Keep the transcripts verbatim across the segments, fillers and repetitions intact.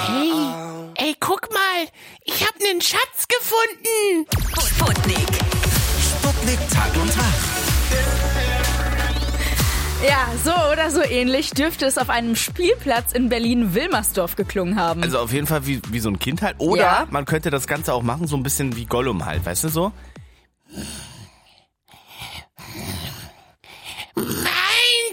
Hey, ey, guck mal, ich hab nen Schatz gefunden. Sputnik. Sputnik Tag und Tag. Ja, so oder so ähnlich dürfte es auf einem Spielplatz in Berlin-Wilmersdorf geklungen haben. Also auf jeden Fall wie, wie so ein Kind halt. Oder Ja. man könnte das Ganze auch machen, so ein bisschen wie Gollum halt, weißt du so? Mein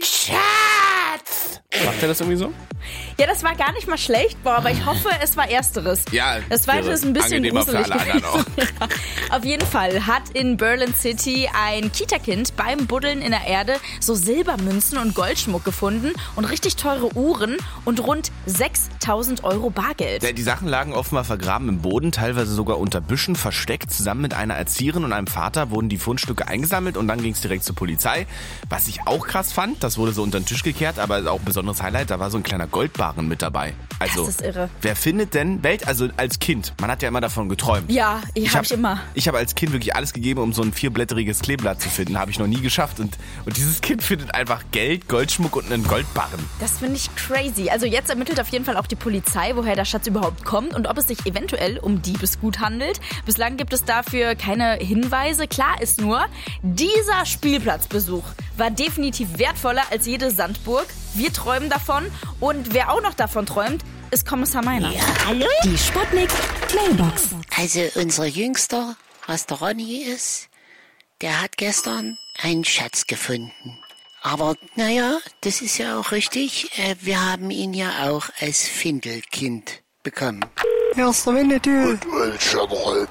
Schatz. Macht er das irgendwie so? Ja, das war gar nicht mal schlecht, boah, aber ich hoffe, es war ersteres. Ja, das zweite wäre ist ein bisschen angenehmer für gruselig alle anderen auch. gewesen. Ja. Auf jeden Fall hat in Berlin City ein Kita-Kind beim Buddeln in der Erde so Silbermünzen und Goldschmuck gefunden und richtig teure Uhren und rund sechstausend Euro Bargeld. Ja, die Sachen lagen offenbar vergraben im Boden, teilweise sogar unter Büschen versteckt. Zusammen mit einer Erzieherin und einem Vater wurden die Fundstücke eingesammelt und dann ging es direkt zur Polizei. Was ich auch krass fand, das wurde so unter den Tisch gekehrt, aber auch ein besonderes Highlight, da war so ein kleiner Goldbarren mit dabei. Also, Das ist irre. Wer findet denn Welt, also als Kind, man hat ja immer davon geträumt. Ja, ich, hab ich immer. Ich habe als Kind wirklich alles gegeben, um so ein vierblättriges Kleeblatt zu finden. Habe ich noch nie geschafft. Und, und dieses Kind findet einfach Geld, Goldschmuck und einen Goldbarren. Das finde ich crazy. Also jetzt ermittelt auf jeden Fall auch die Polizei, woher der Schatz überhaupt kommt und ob es sich eventuell um Diebesgut handelt. Bislang gibt es dafür keine Hinweise. Klar ist nur, dieser Spielplatzbesuch war definitiv wertvoller als jede Sandburg. Wir träumen davon und wer auch noch davon träumt, ist Kommissar Meiner. Ja, hallo? Die Sputnik Mailbox. Also unser Jüngster, was der Ronny ist, der hat gestern einen Schatz gefunden. Aber naja, das ist ja auch richtig. Äh, wir haben ihn ja auch als Findelkind bekommen. Erster Winnetou. Welcher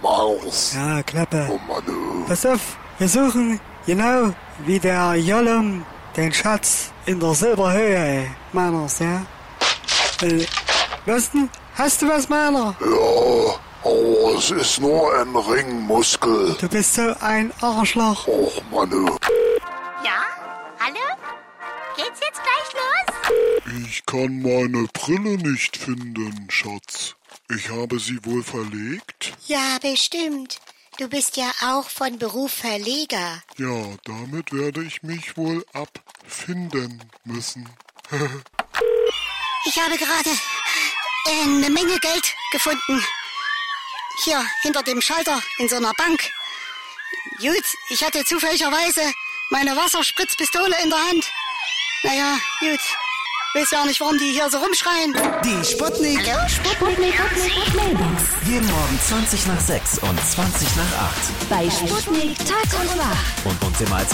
Maus. Ja, Klappe. Oh Mann. Pass auf, wir suchen genau wie der Jollum den Schatz in der Silberhöhe meines, ja? Äh, was denn? Hast du was, meiner? Ja, aber es ist nur ein Ringmuskel. Du bist so ein Arschloch. Och Mann. Ja? Hallo? Geht's jetzt gleich los? Ich kann meine Brille nicht finden, Schatz. Ich habe sie wohl verlegt? Ja, bestimmt. Du bist ja auch von Beruf Verleger. Ja, damit werde ich mich wohl abfinden müssen. Ich habe gerade eine Menge Geld gefunden. Hier, hinter dem Schalter in so einer Bank. Gut, ich hatte zufälligerweise meine Wasserspritzpistole in der Hand. Naja, gut. Weiß ja nicht, warum die hier so rumschreien. Die Sputnik. Hallo? Sputnik Mailbox. Jeden Morgen zwanzig nach sechs und zwanzig nach acht. Bei Sputnik Tag und Nacht. Und uns immer als